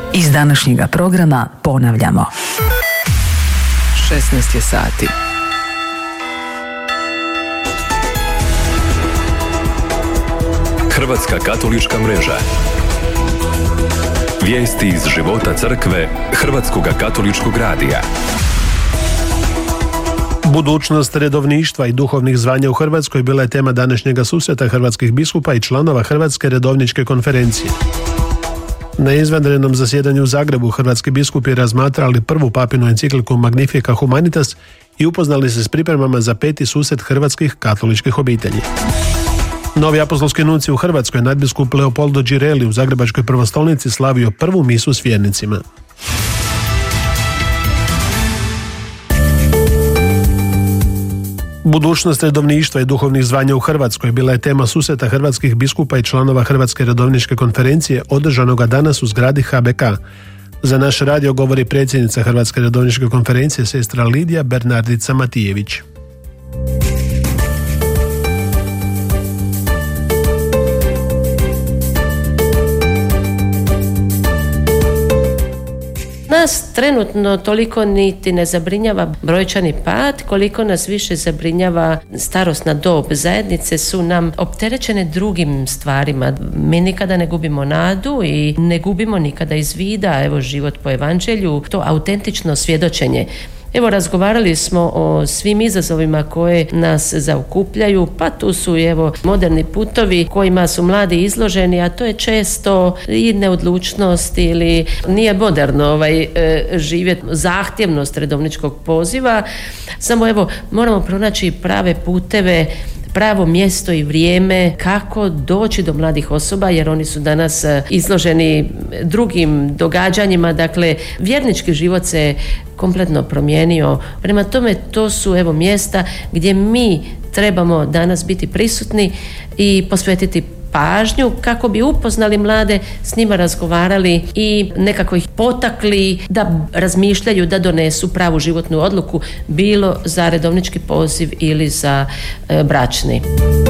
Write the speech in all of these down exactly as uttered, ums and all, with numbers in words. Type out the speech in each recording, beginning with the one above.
Iz današnjega programa ponavljamo. šesnaest je sati. Hrvatska katolička mreža. Vijesti iz života crkve Hrvatskog katoličkog radija. Budućnost redovništva i duhovnih zvanja u Hrvatskoj bila je tema današnjega susreta hrvatskih biskupa i članova Hrvatske redovničke konferencije. Na izvanrednom zasjedanju u Zagrebu hrvatski biskupi razmatrali prvu papinu encikliku Magnifica Humanitas i upoznali se s pripremama za peti susret hrvatskih katoličkih obitelji. Novi apostolski nunci u Hrvatskoj, nadbiskup Leopoldo Girelli, u Zagrebačkoj prvostolnici slavio prvu misu s vjernicima. Budućnost redovništva i duhovnih zvanja u Hrvatskoj bila je tema susreta hrvatskih biskupa i članova Hrvatske redovničke konferencije održanoga danas u zgradi H B K. Za naš radio govori predsjednica Hrvatske redovničke konferencije, sestra Lidija Bernardica Matijević. Nas trenutno toliko niti ne zabrinjava brojčani pad, koliko nas više zabrinjava starosna dob. Zajednice su nam opterećene drugim stvarima. Mi nikada ne gubimo nadu i ne gubimo nikada iz vida, evo, život po evanđelju, to autentično svjedočenje. Evo, razgovarali smo o svim izazovima koje nas zaokupljaju, pa tu su evo moderni putovi kojima su mladi izloženi, a to je često i neodlučnost ili nije moderno ovaj, e, živjeti, zahtjevnost redovničkog poziva. Samo evo, moramo pronaći prave puteve, pravo mjesto i vrijeme kako doći do mladih osoba, jer oni su danas izloženi drugim događanjima. Dakle, vjernički život se kompletno promijenio. Prema tome, to su evo mjesta gdje mi trebamo danas biti prisutni i posvetiti pažnju kako bi upoznali mlade, s njima razgovarali i nekako ih potakli da razmišljaju, da donesu pravu životnu odluku, bilo za redovnički poziv ili za e, bračni.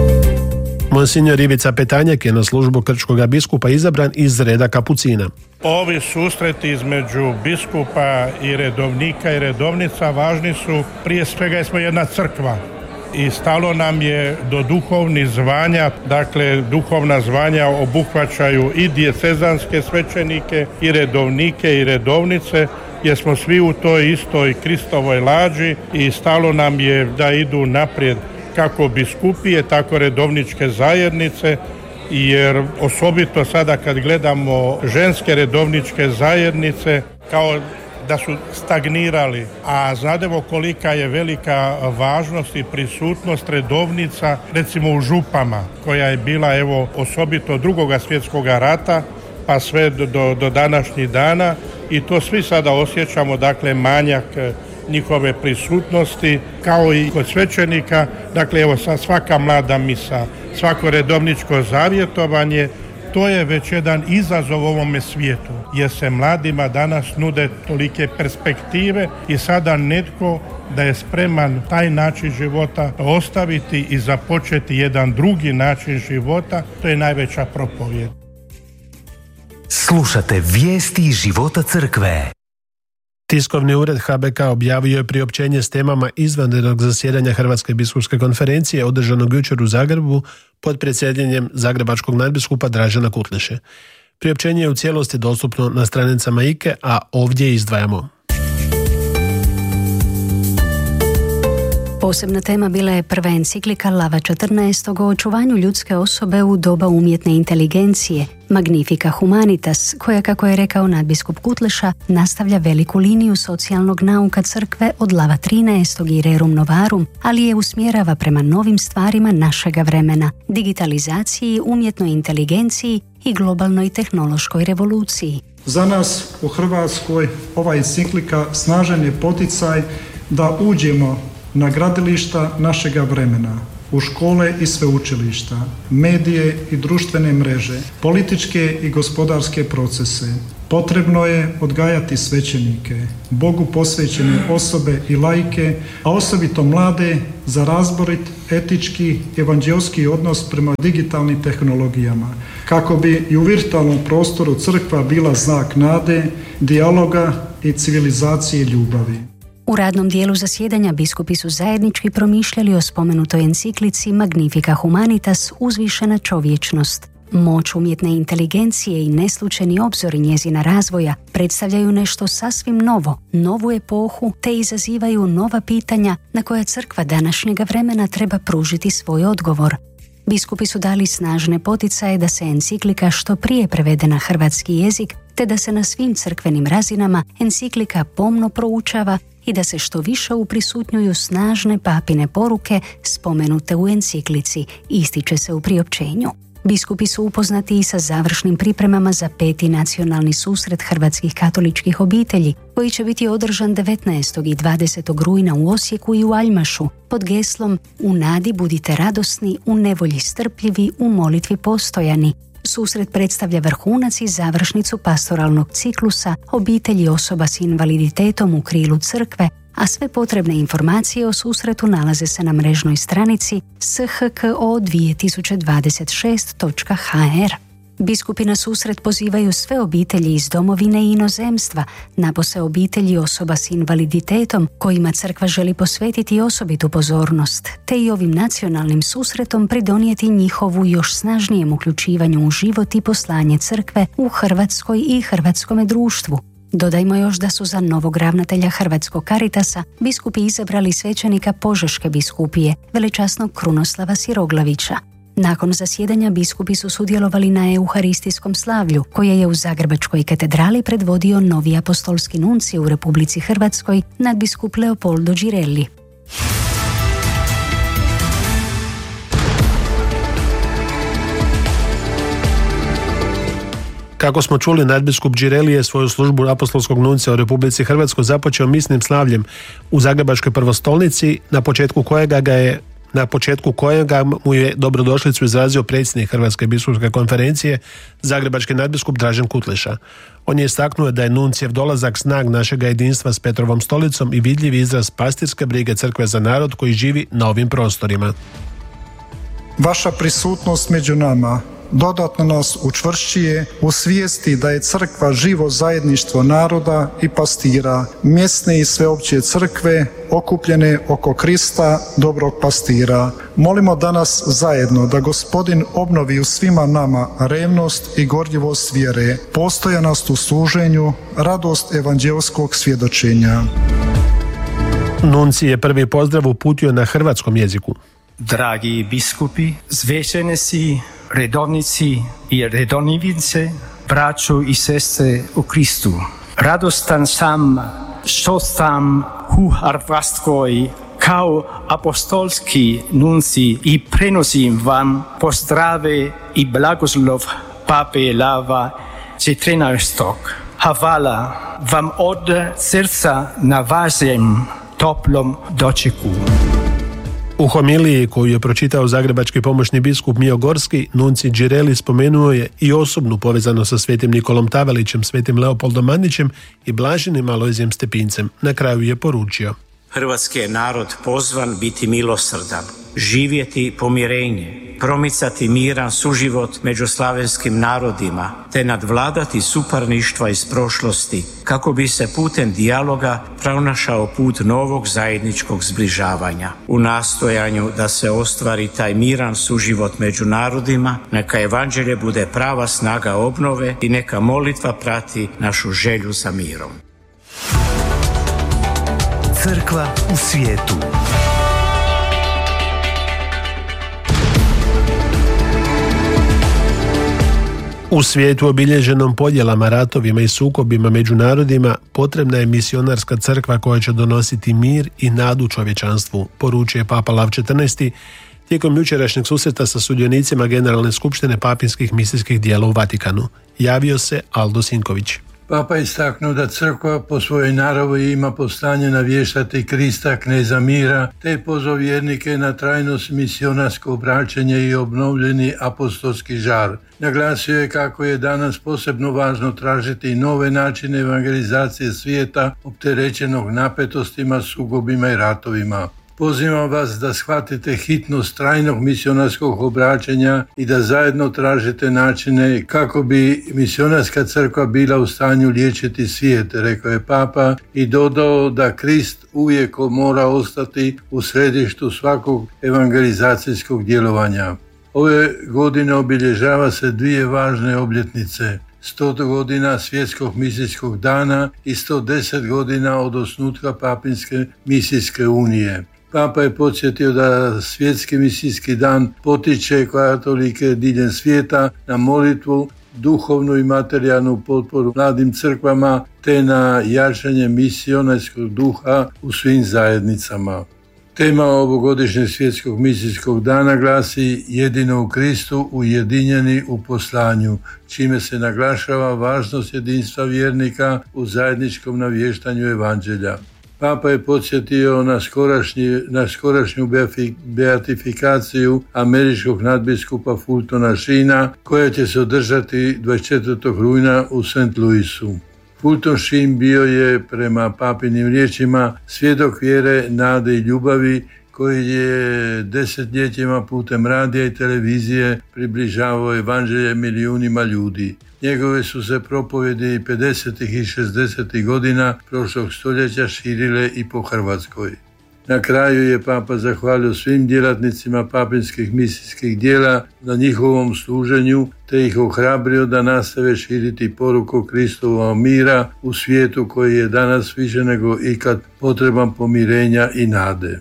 Monsignor Ivica Petanjak je na službu krčkoga biskupa izabran iz reda kapucina. Ovi susreti između biskupa i redovnika i redovnica važni su, prije svega jer smo jedna crkva. I stalo nam je do duhovnih zvanja, dakle duhovna zvanja obuhvaćaju i dijecezanske svećenike i redovnike i redovnice, jer smo svi u toj istoj Kristovoj lađi i stalo nam je da idu naprijed kako biskupije, tako redovničke zajednice, jer osobito sada kad gledamo ženske redovničke zajednice kao da su stagnirali, a znademo kolika je velika važnost i prisutnost redovnica recimo u župama, koja je bila evo osobito drugoga svjetskoga rata pa sve do, do današnjih dana, i to svi sada osjećamo, dakle manjak njihove prisutnosti, kao i kod svećenika. Dakle evo sad svaka mlada misa, svako redovničko zavjetovanje, to je već jedan izazov ovome svijetu, jer se mladima danas nude tolike perspektive i sada netko da je spreman taj način života ostaviti i započeti jedan drugi način života, to je najveća propovijed. Slušate vijesti iz života crkve. Tiskovni ured H B K objavio je priopćenje s temama izvanrednog zasjedanja Hrvatske biskupske konferencije održanog jučer u Zagrebu pod predsjedanjem zagrebačkog nadbiskupa Dražena Kutleše. Priopćenje je u cijelosti dostupno na stranicama I K E, a ovdje izdvajamo. Posebna tema bila je prva enciklika Lava četrnaest o očuvanju ljudske osobe u doba umjetne inteligencije, Magnifica Humanitas, koja, kako je rekao nadbiskup Kutleša, nastavlja veliku liniju socijalnog nauka crkve od Lava trinaest i Rerum Novarum, ali je usmjerava prema novim stvarima našega vremena, digitalizaciji, umjetnoj inteligenciji i globalnoj tehnološkoj revoluciji. Za nas u Hrvatskoj ova enciklika snažan je poticaj da uđemo na gradilišta našega vremena, u škole i sveučilišta, medije i društvene mreže, političke i gospodarske procese. Potrebno je odgajati svećenike, Bogu posvećene osobe i laike, a osobito mlade, za razborit, etički, evanđelski odnos prema digitalnim tehnologijama, kako bi i u virtualnom prostoru crkva bila znak nade, dijaloga i civilizacije ljubavi. U radnom dijelu zasjedanja biskupi su zajednički promišljali o spomenutoj enciklici Magnifica Humanitas, uzvišena čovječnost. Moć umjetne inteligencije i neslučajni obzori njezina razvoja predstavljaju nešto sasvim novo, novu epohu, te izazivaju nova pitanja na koja crkva današnjega vremena treba pružiti svoj odgovor. Biskupi su dali snažne poticaje da se enciklika što prije prevede na hrvatski jezik, te da se na svim crkvenim razinama enciklika pomno proučava i da se što više uprisutnjuju snažne papine poruke spomenute u enciklici, ističe se u priopćenju. Biskupi su upoznati i sa završnim pripremama za peti nacionalni susret hrvatskih katoličkih obitelji, koji će biti održan devetnaestog i dvadesetog rujna u Osijeku i u Aljmašu, pod geslom "U nadi budite radosni, u nevolji strpljivi, u molitvi postojani". Susret predstavlja vrhunac i završnicu pastoralnog ciklusa obitelji osoba s invaliditetom u krilu crkve, a sve potrebne informacije o susretu nalaze se na mrežnoj stranici s h k o dvije tisuće dvadeset šest točka h r. Biskupi na susret pozivaju sve obitelji iz domovine i inozemstva, napose obitelji osoba s invaliditetom kojima crkva želi posvetiti osobitu pozornost, te i ovim nacionalnim susretom pridonijeti njihovu još snažnijem uključivanju u život i poslanje crkve u Hrvatskoj i hrvatskome društvu. Dodajmo još da su za novog ravnatelja Hrvatskog Caritasa biskupi izabrali svećenika Požeške biskupije, velečasnog Krunoslava Siroglavića. Nakon zasjedanja biskupi su sudjelovali na euharistijskom slavlju, koje je u Zagrebačkoj katedrali predvodio novi apostolski nunci u Republici Hrvatskoj, nadbiskup Leopoldo Girelli. Kako smo čuli, nadbiskup Girelli je svoju službu apostolskog nuncija u Republici Hrvatskoj započeo misnim slavljem u Zagrebačkoj prvostolnici, na početku kojega ga je na početku kojega mu je dobrodošlicu izrazio predsjednik Hrvatske biskupske konferencije, zagrebački nadbiskup Dražen Kutleša. On je istaknuo da je nuncijev dolazak znak našega jedinstva s Petrovom stolicom i vidljiv izraz pastirske brige crkve za narod koji živi na ovim prostorima. Vaša prisutnost među nama dodatno nas učvršćuje u svijesti da je crkva živo zajedništvo naroda i pastira, mjesne i sveopće crkve okupljene oko Krista, dobrog pastira. Molimo danas zajedno da Gospodin obnovi u svima nama revnost i gorljivost vjere, postojanost u služenju, radost evanđelskog svjedočenja. Nunci je prvi pozdrav uputio na hrvatskom jeziku. Dragi biskupi, svećenici, redovnici i redovnice, braćo i sestre u Kristu. Radostan sam što sam u Hrvatskoj kao apostolski nunci i prenosim vam pozdrave i blagoslov Pape Lava četrnaestog. Hvala vam od srca na vašem toplom dočeku. U homiliji koju je pročitao zagrebački pomoćni biskup Mio Gorski, nunci Girelli spomenuo je i osobnu povezanost sa svetim Nikolom Tavelićem, svetim Leopoldom Mandićem i blaženim Alojzijem Stepincem. Na kraju je poručio: Hrvatski je narod pozvan biti milosrdan, živjeti pomirenje, promicati miran suživot među slavenskim narodima, te nadvladati suparništva iz prošlosti, kako bi se putem dijaloga pronašao put novog zajedničkog zbližavanja. U nastojanju da se ostvari taj miran suživot među narodima, neka evanđelje bude prava snaga obnove i neka molitva prati našu želju za mirom. Crkva u svijetu. U svijetu obilježenom podjelama, ratovima i sukobima među narodima potrebna je misionarska crkva koja će donositi mir i nadu čovječanstvu, poručuje Papa Lav četrnaesti tijekom jučerašnjeg susreta sa sudionicima Generalne skupštine papinskih misijskih dijela u Vatikanu. Javio se Aldo Sinković. Papa istaknuo da crkva po svojoj naravi ima poslanje navještati Krista, kneza mira, te pozvao vjernike na trajnost misionarsko obraćanje i obnovljeni apostolski žar. Naglasio je kako je danas posebno važno tražiti nove načine evangelizacije svijeta opterećenog napetostima, sukobima i ratovima. Pozivam vas da shvatite hitnost trajnog misionarskog obraćanja i da zajedno tražite načine kako bi misionarska crkva bila u stanju liječiti svijet, rekao je Papa i dodao da Krist uvijek mora ostati u središtu svakog evangelizacijskog djelovanja. Ove godine obilježava se dvije važne obljetnice. sto godina Svjetskog misijskog dana i sto deset godina od osnutka Papinske misijske unije. Papa je podsjetio da Svjetski misijski dan potiče katolike diljem svijeta na molitvu, duhovnu i materijalnu potporu mladim crkvama te na jačanje misionarskog duha u svim zajednicama. Tema ovogodišnjeg Svjetskog misijskog dana glasi jedino u Kristu ujedinjeni u poslanju, čime se naglašava važnost jedinstva vjernika u zajedničkom navještanju evanđelja. Papa je podsjetio na, skorašnji, na skorašnju beatifikaciju američkog nadbiskupa Fultona Sheena, koja će se održati dvadeset četvrtog rujna u Saint Louisu. Fulton Sheen bio je, prema papinim riječima, svjedok vjere, nade i ljubavi koji je desetljećima putem radija i televizije približavao evanđelje milijunima ljudi. Njegove su se propovjedi pedesetih i šezdesetih godina prošlog stoljeća širile i po Hrvatskoj. Na kraju je Papa zahvalio svim djelatnicima papinskih misijskih djela na njihovom služenju, te ih ohrabrio da nastave širiti poruku Kristovog mira u svijetu koji je danas više nego ikad potreban pomirenja i nade.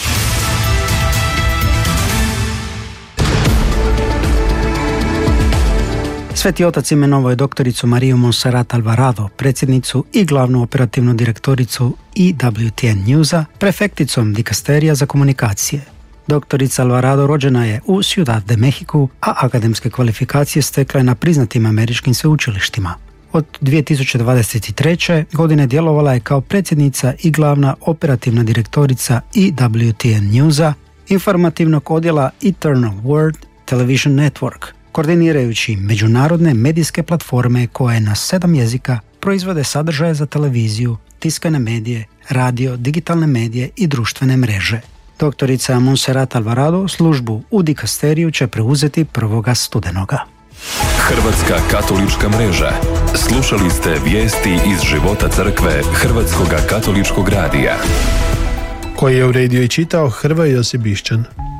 Sveti otac imenovao je doktoricu Mariju Monserrat Alvarado, predsjednicu i glavnu operativnu direktoricu E W T N Newsa, prefekticom dikasterija za komunikacije. Doktorica Alvarado rođena je u Ciudad de Mexico, a akademske kvalifikacije stekla je na priznatim američkim sveučilištima. Od dvije tisuće dvadeset treće. godine djelovala je kao predsjednica i glavna operativna direktorica E W T N Newsa, informativnog odjela Eternal Word Television Network, koordinirajući međunarodne medijske platforme koje na sedam jezika proizvode sadržaje za televiziju, tiskane medije, radio, digitalne medije i društvene mreže. Doktorica Monserrat Alvarado službu u dikasteriju će preuzeti prvoga studenoga. Hrvatska katolička mreža. Slušali ste vijesti iz života crkve Hrvatskoga katoličkog radija. Koji je uredio i čitao Hrvoje Josip Bišćan.